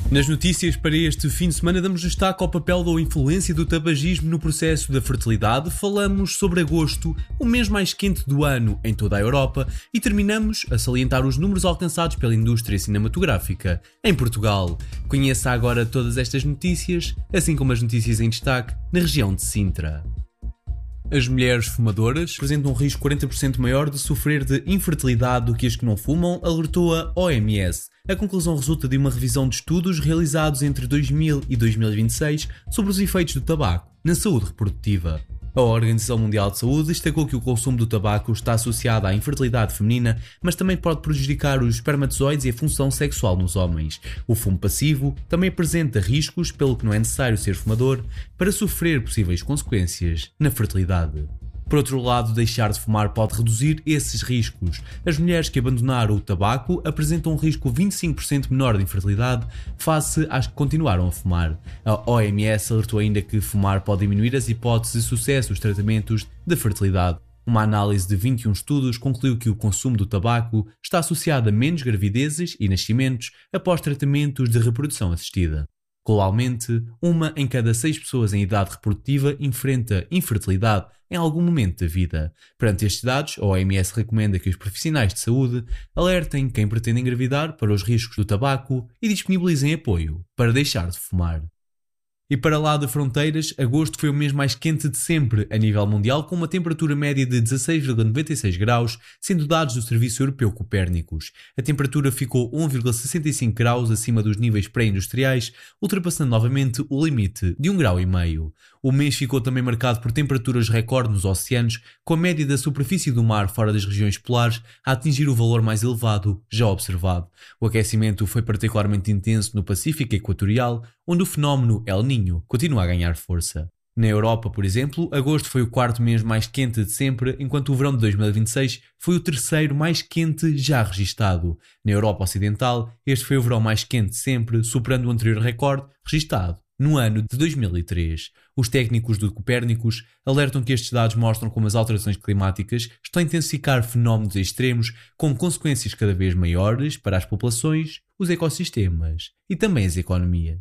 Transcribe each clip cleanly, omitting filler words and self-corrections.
Nas notícias para este fim de semana damos destaque ao papel ou influência do tabagismo no processo da fertilidade, falamos sobre agosto, o mês mais quente do ano em toda a Europa, e terminamos a salientar os números alcançados pela indústria cinematográfica em Portugal. Conheça agora todas estas notícias, assim como as notícias em destaque na região de Sintra. As mulheres fumadoras apresentam um risco 40% maior de sofrer de infertilidade do que as que não fumam, alertou a OMS. A conclusão resulta de uma revisão de estudos realizados entre 2000 e 2026 sobre os efeitos do tabaco na saúde reprodutiva. A Organização Mundial de Saúde destacou que o consumo do tabaco está associado à infertilidade feminina, mas também pode prejudicar os espermatozoides e a função sexual nos homens. O fumo passivo também apresenta riscos, pelo que não é necessário ser fumador, para sofrer possíveis consequências na fertilidade. Por outro lado, deixar de fumar pode reduzir esses riscos. As mulheres que abandonaram o tabaco apresentam um risco 25% menor de infertilidade face às que continuaram a fumar. A OMS alertou ainda que fumar pode diminuir as hipóteses de sucesso dos tratamentos de fertilidade. Uma análise de 21 estudos concluiu que o consumo do tabaco está associado a menos gravidezes e nascimentos após tratamentos de reprodução assistida. Globalmente, 1 em cada 6 pessoas em idade reprodutiva enfrenta infertilidade em algum momento da vida. Perante estes dados, a OMS recomenda que os profissionais de saúde alertem quem pretende engravidar para os riscos do tabaco e disponibilizem apoio para deixar de fumar. E para lá de fronteiras, agosto foi o mês mais quente de sempre a nível mundial, com uma temperatura média de 16,96 graus, sendo dados do Serviço Europeu Copérnicos. A temperatura ficou 1,65 graus acima dos níveis pré-industriais, ultrapassando novamente o limite de 1,5 graus. O mês ficou também marcado por temperaturas recorde nos oceanos, com a média da superfície do mar fora das regiões polares a atingir o valor mais elevado já observado. O aquecimento foi particularmente intenso no Pacífico Equatorial, onde o fenómeno El Niño continua a ganhar força. Na Europa, por exemplo, agosto foi o 4º mês mais quente de sempre, enquanto o verão de 2026 foi o 3º mais quente já registado. Na Europa Ocidental, este foi o verão mais quente de sempre, superando o anterior recorde registado no ano de 2003. Os técnicos do Copérnicos alertam que estes dados mostram como as alterações climáticas estão a intensificar fenómenos extremos com consequências cada vez maiores para as populações, os ecossistemas e também as economias.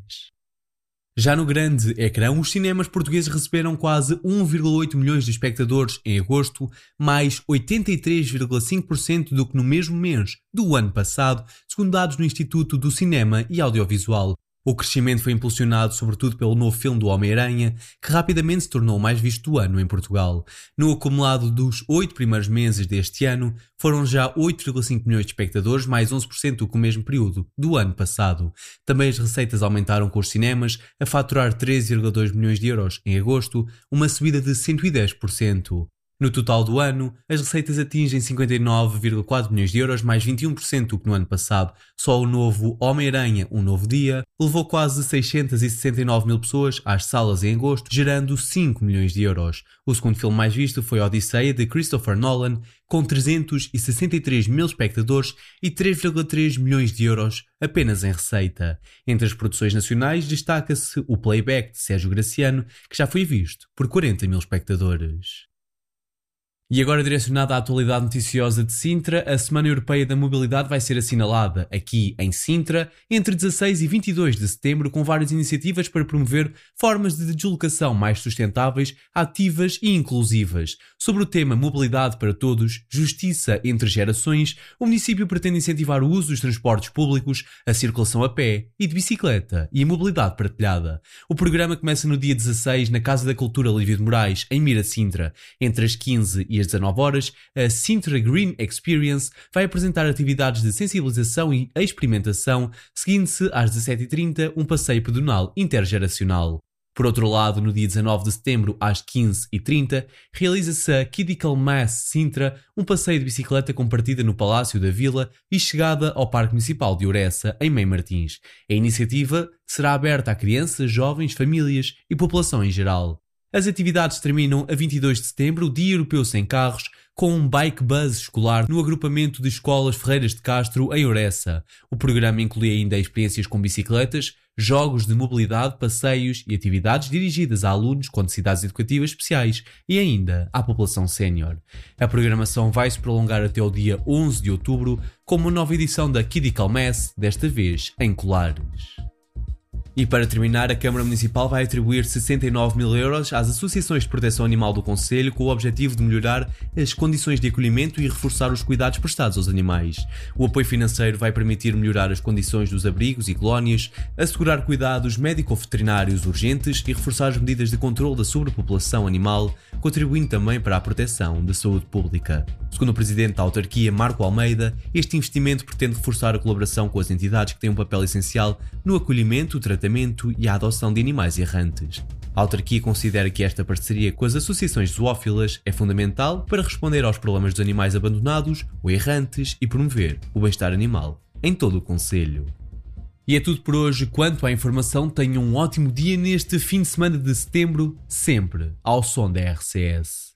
Já no grande ecrã, os cinemas portugueses receberam quase 1,8 milhões de espectadores em agosto, mais 83,5% do que no mesmo mês do ano passado, segundo dados no Instituto do Cinema e Audiovisual. O crescimento foi impulsionado sobretudo pelo novo filme do Homem-Aranha, que rapidamente se tornou o mais visto do ano em Portugal. No acumulado dos 8 primeiros meses deste ano, foram já 8,5 milhões de espectadores, mais 11% do que o mesmo período do ano passado. Também as receitas aumentaram, com os cinemas a faturar 13,2 milhões de euros em agosto, uma subida de 110%. No total do ano, as receitas atingem 59,4 milhões de euros, mais 21% do que no ano passado. Só o novo Homem-Aranha, Um Novo Dia, levou quase 669 mil pessoas às salas em agosto, gerando 5 milhões de euros. O segundo filme mais visto foi Odisseia, de Christopher Nolan, com 363 mil espectadores e 3,3 milhões de euros apenas em receita. Entre as produções nacionais destaca-se o Playback, de Sérgio Graciano, que já foi visto por 40 mil espectadores. E agora, direcionada à atualidade noticiosa de Sintra, a Semana Europeia da Mobilidade vai ser assinalada aqui em Sintra entre 16 e 22 de setembro, com várias iniciativas para promover formas de deslocação mais sustentáveis, ativas e inclusivas. Sobre o tema Mobilidade para Todos, Justiça entre Gerações, o município pretende incentivar o uso dos transportes públicos, a circulação a pé e de bicicleta e a mobilidade partilhada. O programa começa no dia 16 na Casa da Cultura Lívio de Moraes, em Mira Sintra. Entre as 15 e às 19 horas, a Sintra Green Experience vai apresentar atividades de sensibilização e experimentação, seguindo-se às 17h30 um passeio pedonal intergeracional. Por outro lado, no dia 19 de setembro, às 15h30, realiza-se a Kidical Mass Sintra, um passeio de bicicleta com partida no Palácio da Vila e chegada ao Parque Municipal de Ouressa, em Mem Martins. A iniciativa será aberta a crianças, jovens, famílias e população em geral. As atividades terminam a 22 de setembro, o Dia Europeu Sem Carros, com um bike bus escolar no agrupamento de escolas Ferreiras de Castro, em Ouressa. O programa inclui ainda experiências com bicicletas, jogos de mobilidade, passeios e atividades dirigidas a alunos com necessidades educativas especiais e ainda à população sénior. A programação vai se prolongar até o dia 11 de outubro, com uma nova edição da Kidical Mass, desta vez em Colares. E para terminar, a Câmara Municipal vai atribuir 69 mil euros às associações de proteção animal do concelho com o objetivo de melhorar as condições de acolhimento e reforçar os cuidados prestados aos animais. O apoio financeiro vai permitir melhorar as condições dos abrigos e colónias, assegurar cuidados médico-veterinários urgentes e reforçar as medidas de controle da sobrepopulação animal, contribuindo também para a proteção da saúde pública. Segundo o presidente da autarquia, Marco Almeida, este investimento pretende reforçar a colaboração com as entidades que têm um papel essencial no acolhimento, o tratamento e a adoção de animais errantes. A autarquia considera que esta parceria com as associações zoófilas é fundamental para responder aos problemas dos animais abandonados ou errantes e promover o bem-estar animal em todo o concelho. E é tudo por hoje. Quanto à informação, tenham um ótimo dia neste fim de semana de setembro, sempre ao som da RCS.